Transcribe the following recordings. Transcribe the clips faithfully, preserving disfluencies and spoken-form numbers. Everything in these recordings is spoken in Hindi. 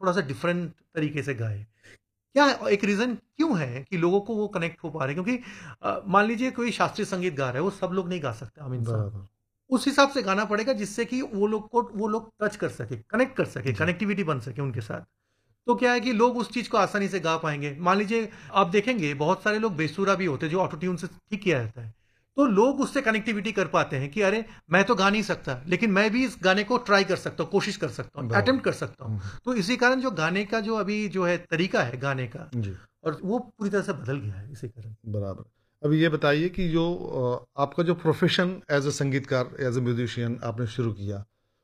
थोड़ा सा डिफरेंट तरीके से गाए। क्या एक रीजन क्यों है कि लोगों को वो कनेक्ट हो पा रहे हैं? क्योंकि अ, मान लीजिए कोई शास्त्रीय संगीत गा रहा है, वो सब लोग नहीं गा सकते आम इंसान। बराबर। उस हिसाब से गाना पड़ेगा जिससे कि वो लोग को वो लोग टच कर सके, कनेक्ट कर सके, जी। कनेक्टिविटी बन सके उनके साथ। तो क्या है कि लोग उस चीज को आसानी से गा पाएंगे। मान लीजिए आप देखेंगे बहुत सारे लोग बेसुरा भी होते हैं जो ऑटो ट्यून से ठीक किया जाता है, तो लोग उससे कनेक्टिविटी कर पाते हैं कि अरे मैं तो गा नहीं सकता लेकिन मैं भी इस गाने को ट्राई कर सकता हूँ, कोशिश कर सकता हूँ, बराबर। अटेम्प्ट कर सकता हूँ। हम्म, तो इसी कारण जो गाने का जो अभी जो है तरीका है गाने का, जी। और वो पूरी तरह से बदल गया है इसी कारण। बराबर। अभी ये बताइए कि जो अ, आपका जो प्रोफ़ेशन एज़ अ संगीतकार, एज़ अ म्यूज़िशियन आपने शुरू किया,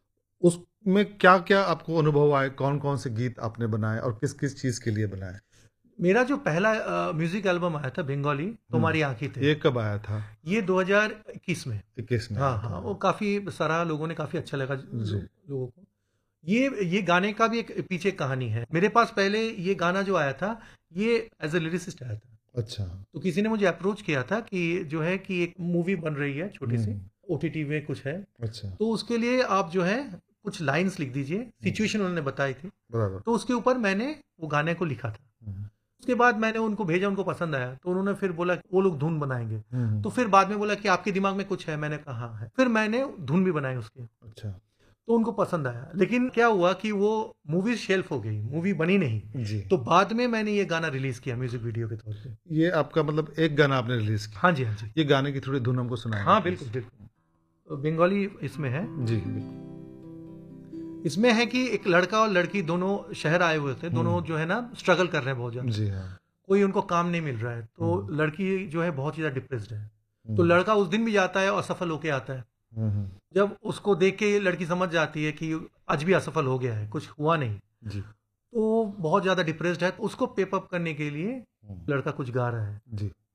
उसमें क्या-क्या आपको अनुभव आए? कौन-कौन से गीत आपने बनाए और किस-किस चीज़ के लिए बनाए? मेरा जो पहला म्यूजिक एल्बम आया था बंगाली, हुँ। तुम्हारी आंखी थे, ये कब आया था? ये दो हज़ार इक्कीस में। इक्कीस में हाँ आया हाँ, था। वो काफी सराहा लोगों ने, काफी अच्छा लगा जी। लो, लोगों को। ये ये गाने का भी एक पीछे एक कहानी है। मेरे पास पहले ये गाना जो आया था, ये एज ए लिरिसिस्ट आया था। अच्छा। तो किसी ने मुझे अप्रोच किया था कि जो है कि एक मूवी बन रही है छोटी सी, हुँ। ओटीटी में कुछ है, अच्छा। तो उसके लिए आप जो है कुछ लाइंस लिख दीजिए। हुँ। सिचुएशन उन्होंने बताई थी, बराबर। तो उसके ऊपर मैंने वो गाने को लिखा था। हुँ। उसके बाद मैंने उनको भेजा, उनको पसंद आया, तो उन्होंने फिर बोला कि वो लोग धुन बनाएंगे। हुँ, हुँ। तो फिर बाद में बोला कि आपके दिमाग में कुछ है, मैंने कहा हाँ है। फिर मैंने धुन भी बनाई उसकी, अच्छा। तो उनको पसंद आया। लेकिन क्या हुआ कि वो मूवी शेल्फ हो गई, मूवी बनी नहीं। जी। तो बाद में मैंने ये गाना रिलीज किया म्यूजिक वीडियो के तौर पे। ये आपका मतलब एक गाना आपने रिलीज़ किया। हाँ जी, हाँ जी। ये गाने की थोड़ी धुन हमको सुनाएँगे हाँ प्लीज़? बिल्कुल बिल्कुल, बंगाली इसमें है। जी, बिल्कुल। इसमें है कि एक लड़का और लड़की दोनों शहर आए हुए थे, दोनों हुँ। जो है ना स्ट्रगल कर रहे हैं बहुत ज्यादा। जी हाँ। कोई उनको काम नहीं मिल रहा है, तो हुँ, लड़की जो है बहुत ज्यादा डिप्रेस्ड है। तो हुँ, लड़का उस दिन भी जाता है और असफल होके आता है। हुँ, हुँ। जब उसको देख के लड़की समझ जाती है कि आज भी असफल हो गया है, कुछ हुआ नहीं, जी। तो वो बहुत ज्यादा डिप्रेस्ड है। तो उसको पेप अप करने के लिए हुँ। लड़का कुछ गा रहा है। जी।